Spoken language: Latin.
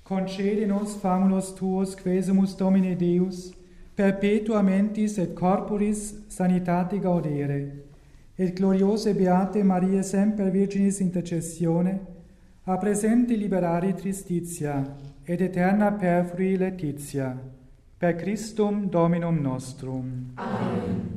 concede nos famulus tuos quesumus Domine Deus, perpetua mentis et corporis sanitate gaudere, et gloriose beate Maria semper Virginis intercessione, a presente liberari tristitia, et eterna perfrui laetitia, per Christum Dominum nostrum. Amen.